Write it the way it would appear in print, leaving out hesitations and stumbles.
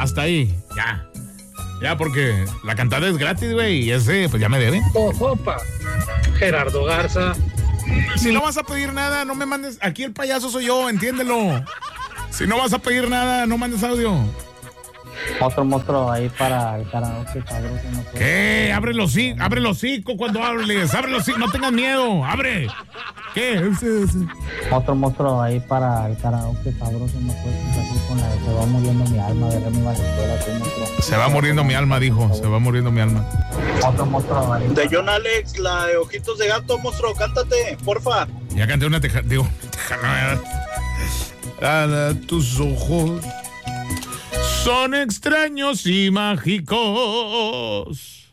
hasta ahí, ya. Ya, porque la cantada es gratis, güey, y ese, pues ya me debe. Ojopa, Gerardo Garza. Si no vas a pedir nada, no me mandes. Aquí el payaso soy yo, entiéndelo. Si no vas a pedir nada, no mandes audio. Otro monstruo ahí para el karaoke, sabroso. No puede. ¿Qué? Abre los hocico cuando hables. Abre los hocico, no tengas miedo. Abre. ¿Qué? Otro monstruo ahí para el karaoke, sabroso. No puedes así con la de se va muriendo mi alma de Remy Valenzuela. Se va muriendo mi alma, dijo. Se va muriendo mi alma. Otro monstruo ahí. De John Alex, la de Ojitos de Gato, monstruo, cántate, porfa. Ya canté una tejana. Tus ojos son extraños y mágicos.